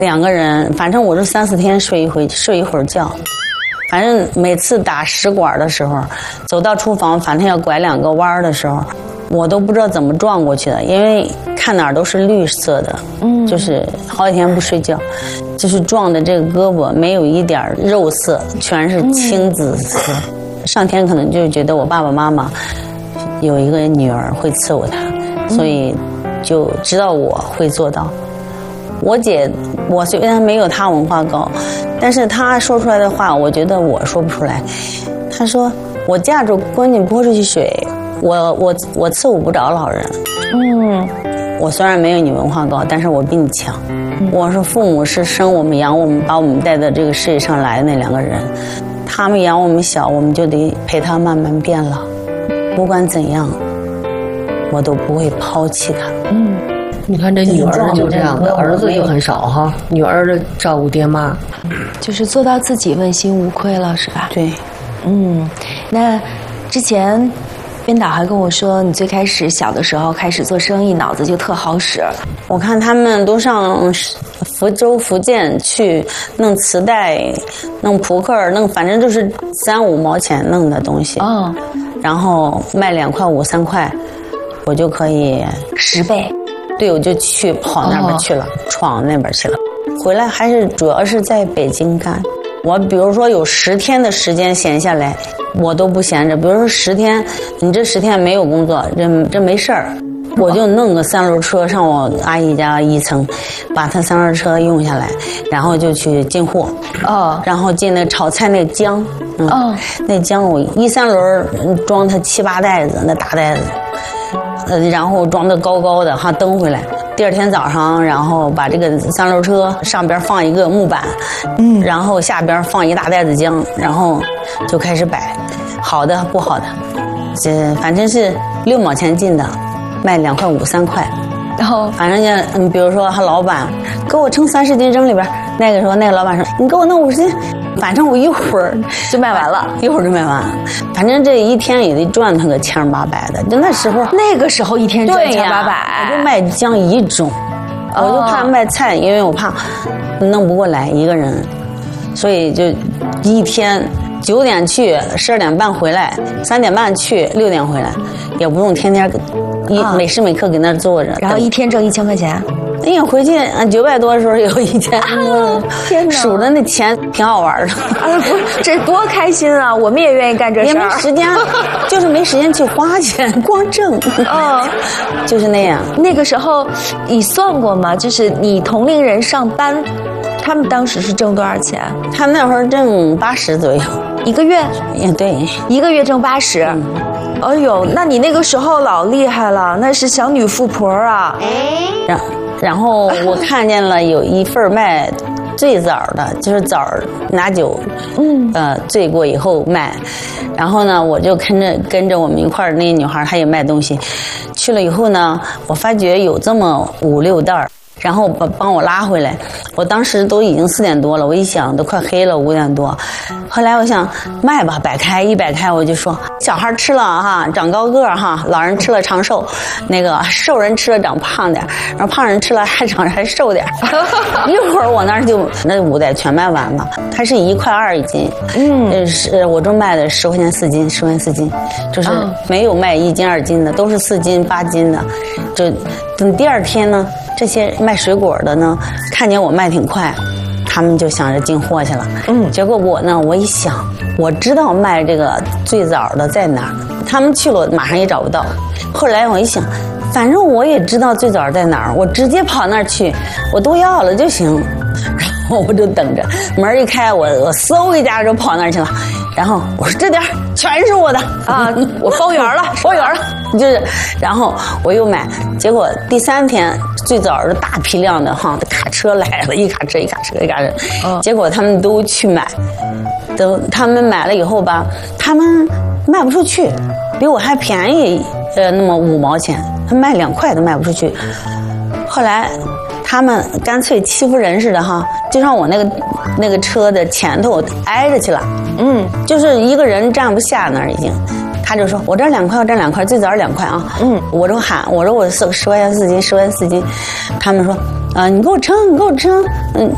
2个人，反正我是3、4天睡一会儿觉。反正每次打食管的时候，走到厨房，反正要拐2个弯的时候，我都不知道怎么撞过去的，因为看哪儿都是绿色的，就是好几天不睡觉，就是撞的这个胳膊没有一点肉色，全是青紫色。上天可能就觉得我爸爸妈妈有一个女儿会伺候他，所以就知道我会做到。我姐，我虽然没有她文化高，但是她说出来的话，我觉得我说不出来。她说我架着闺女泼出去水，我伺候不着老人。我虽然没有你文化高，但是我比你强。我说父母是生我们养我们，把我们带到这个世界上来的那2个人，他们养我们小，我们就得陪他慢慢变老。不管怎样，我都不会抛弃他。 你看这女儿就这样的，儿子又很少哈，女儿的照顾爹妈， 就是做到自己问心无愧了，是吧？ 对。 那之前编导还跟我说，你最开始小的时候开始做生意，脑子就特好使。 我看他们都上福州、福建去弄磁带、弄扑克、弄，反正就是3、5毛钱弄的东西。然后卖2块、5、3块，我就可以 10倍。 对，我就去跑那边去了，闯那边去了。回来还是主要是在北京干。我比如说有10天的时间闲下来，我都不闲着。比如说10天，你这10天没有工作，这没事儿，我就弄个3轮车上我阿姨家1层，把她3轮车用下来，然后就去进货。然后进那炒菜那姜，那姜我3轮装它7、8袋子，那大袋子。然后装得高高的哈，蹬回来。第2天早上，然后把这个3轮车上边放一个木板，然后下边放一大袋子姜，然后就开始摆，好的不好的，反正是6毛钱进的，卖2块、5、3块。然后反正就比如说他老板给我称30斤扔里边，那个时候那个老板说你给我弄50斤，反正我一会儿就卖完了， 一会儿就卖完了。反正这一天也得赚他个700、800的。就那个时候一天赚700、800， 我就卖姜1种，我就怕卖菜，因为我怕弄不过来一个人，所以就一天9点去，12点半回来，3点半去，6点回来，也不用天天每时每刻给那儿坐着。 然后一天挣1000块钱。 哎呀，回去900多的时候有1000， 天哪， 数着那钱挺好玩的。 这多开心啊！我们也愿意干这事儿。 也没时间，就是没时间去花钱，光挣。就是那样。 那个时候你算过吗？就是你同龄人上班，他们当时是挣多少钱？ 他那会儿挣80左右 1个月。 也对，1 个月挣80。哎呦，那你那个时候老厉害了，那是小女富婆啊。 然后我看见了有一份卖醉枣的，就是枣拿酒，醉过以后卖。然后呢，我就跟着我们一块儿，那个女孩她也卖东西。去了以后呢，我发觉有这么5、6袋，然后帮我拉回来。我当时都已经4点多了，我一想都快黑了，5点多。后来我想卖吧，一摆开我就说，小孩吃了哈长高个哈，老人吃了长寿，那个瘦人吃了长胖点，然后胖人吃了还瘦点。一会儿我那儿就那5袋全卖完了，它是1块2一斤，我这卖的10块钱4斤，10块钱4斤，就是没有卖1斤2斤的，都是4斤8斤的。就等第2天呢，这些卖水果的呢，看见我卖挺快，他们就想着进货去了。结果我呢，我一想，我知道卖这个最早的在哪儿，他们去了马上也找不到。后来我一想，反正我也知道最早在哪儿，我直接跑那儿去，我都要了就行。然后我就等着，门一开，我嗖一下就跑那儿去了。然后我说这点全是我的啊，我包圆了， 就是，然后我又买，结果第3天最早的大批量的哈，卡车来了，一卡车，结果他们都去买，等他们买了以后吧，他们卖不出去，比我还便宜那么5毛钱，他卖2块都卖不出去。后来他们干脆欺负人似的哈，就让我那个车的前头挨着去了，就是一个人站不下那儿已经。他就说我这2块，我这2块，最早是2块啊。我就喊，我说我10块钱4斤，10块钱4斤。他们说你给我称，